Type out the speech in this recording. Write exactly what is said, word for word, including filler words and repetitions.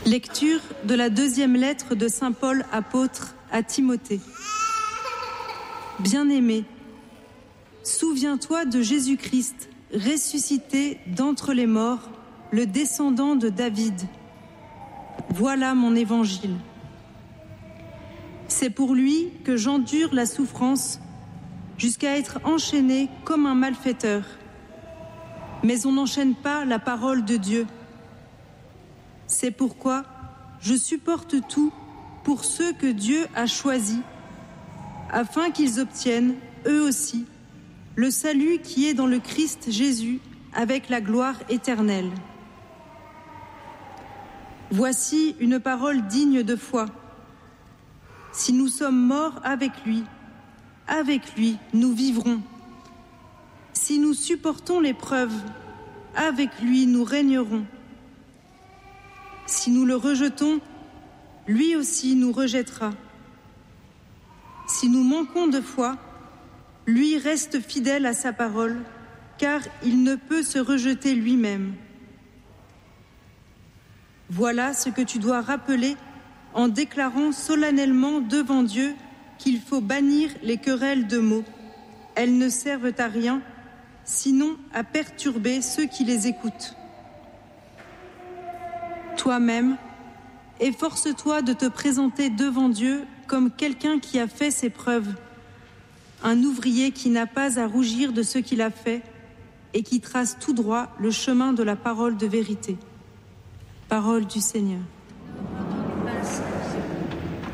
Lecture de la deuxième lettre de saint Paul apôtre à Timothée. Bien-aimé, souviens-toi de Jésus-Christ, ressuscité d'entre les morts, le descendant de David. Voilà mon évangile. C'est pour lui que j'endure la souffrance jusqu'à être enchaîné comme un malfaiteur. Mais on n'enchaîne pas la parole de Dieu. C'est pourquoi je supporte tout pour ceux que Dieu a choisis, afin qu'ils obtiennent, eux aussi, le salut qui est dans le Christ Jésus avec la gloire éternelle. Voici une parole digne de foi. Si nous sommes morts avec lui, avec lui nous vivrons. Si nous supportons l'épreuve, avec lui nous régnerons. Si nous le rejetons, lui aussi nous rejettera. Si nous manquons de foi, lui reste fidèle à sa parole, car il ne peut se rejeter lui-même. Voilà ce que tu dois rappeler en déclarant solennellement devant Dieu qu'il faut bannir les querelles de mots. Elles ne servent à rien, sinon à perturber ceux qui les écoutent. Toi-même, efforce-toi de te présenter devant Dieu comme quelqu'un qui a fait ses preuves, un ouvrier qui n'a pas à rougir de ce qu'il a fait et qui trace tout droit le chemin de la parole de vérité. Parole du Seigneur.